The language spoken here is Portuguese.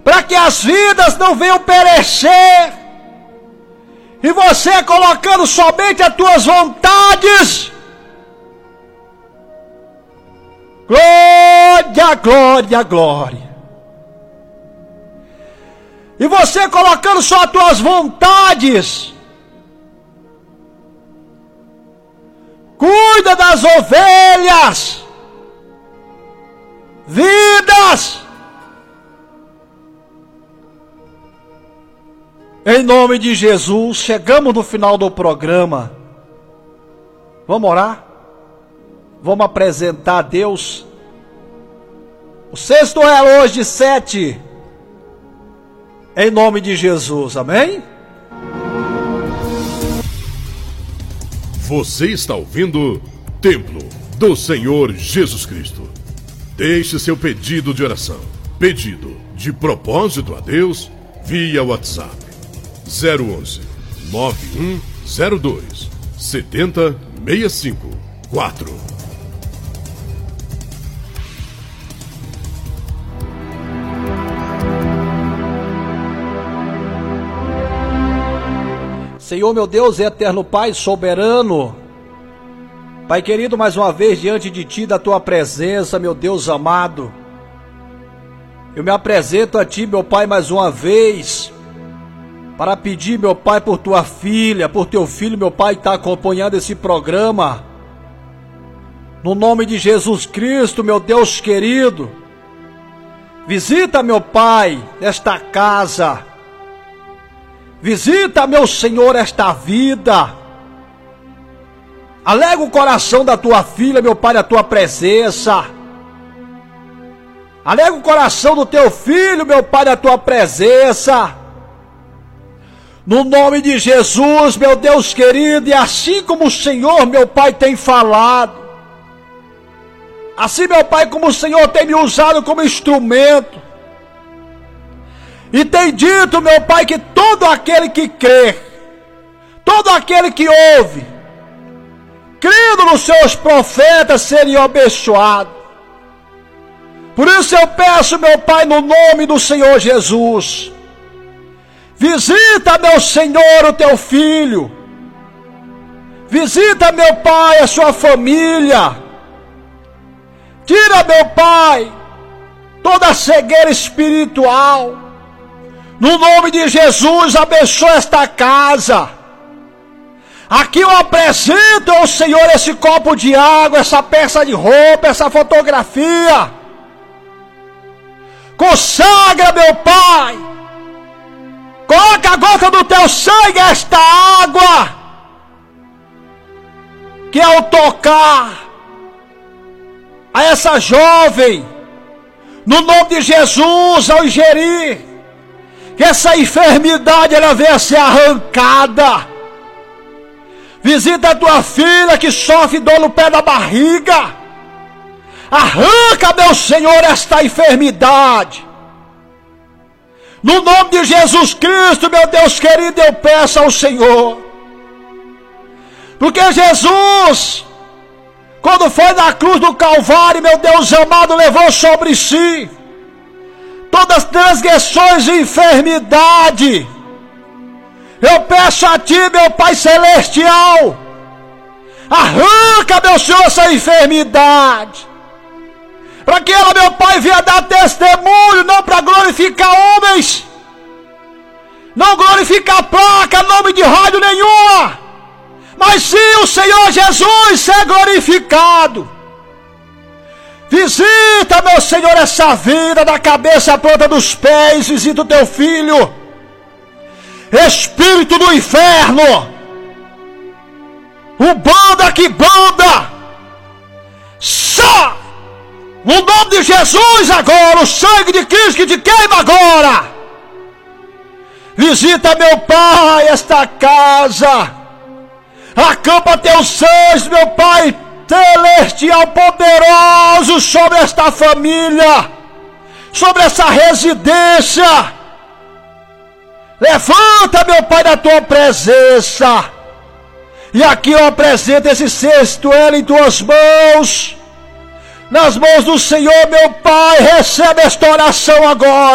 para que as vidas não venham perecer, e você colocando somente as tuas vontades. Glória, glória, glória. E você colocando só as tuas vontades. Cuida das ovelhas, vidas. Em nome de Jesus, chegamos no final do programa. Vamos orar? Vamos apresentar a Deus o sexto relógio de 7. Em nome de Jesus, amém? Você está ouvindo Templo do Senhor Jesus Cristo. Deixe seu pedido de oração, pedido de propósito a Deus via WhatsApp 011 9102 7065 4. Senhor, meu Deus, eterno Pai, soberano, Pai querido, mais uma vez diante de Ti, da Tua presença, meu Deus amado, eu me apresento a Ti, meu Pai, mais uma vez, para pedir, meu Pai, por Tua filha, por Teu filho, meu Pai, que está acompanhando esse programa, no nome de Jesus Cristo, meu Deus querido, visita, meu Pai, esta casa. Visita, meu Senhor, esta vida. Alega o coração da tua filha, meu Pai, da tua presença. Alega o coração do teu filho, meu Pai, da tua presença. No nome de Jesus, meu Deus querido, e assim como o Senhor, meu Pai, tem falado, assim, meu Pai, como o Senhor tem me usado como instrumento, e tem dito, meu Pai, que todo aquele que crê, todo aquele que ouve, crendo nos seus profetas, seria abençoado. Por isso eu peço, meu Pai, no nome do Senhor Jesus, visita, meu Senhor, o teu filho, visita, meu Pai, a sua família, tira, meu Pai, toda a cegueira espiritual. No nome de Jesus, abençoa esta casa. Aqui eu apresento ao Senhor esse copo de água, essa peça de roupa, essa fotografia. Consagra, meu Pai. Coloca a gota do teu sangue esta água, que ao tocar a essa jovem, no nome de Jesus, ao ingerir, que essa enfermidade ela venha a ser arrancada. Visita a tua filha que sofre dor no pé da barriga. Arranca, meu Senhor, esta enfermidade. No nome de Jesus Cristo, meu Deus querido, eu peço ao Senhor. Porque Jesus, quando foi na cruz do Calvário, meu Deus amado, levou sobre si todas as transgressões e enfermidade. Eu peço a Ti, meu Pai Celestial, arranca, meu Senhor, essa enfermidade, para que ela, meu Pai, venha dar testemunho, não para glorificar homens, não glorificar placa, nome de rádio nenhuma, mas sim o Senhor Jesus ser glorificado. Visita, meu Senhor, essa vida, da cabeça à planta dos pés. Visita o teu filho. Espírito do inferno, o banda que banda, sai, no nome de Jesus agora, o sangue de Cristo que te queima agora. Visita, meu Pai, esta casa. Acampa teus anjos, meu Pai celestial poderoso, sobre esta família, sobre essa residência. Levanta, meu Pai, da tua presença. E aqui eu apresento esse cesto, ela em tuas mãos, nas mãos do Senhor, meu Pai. Recebe esta oração agora.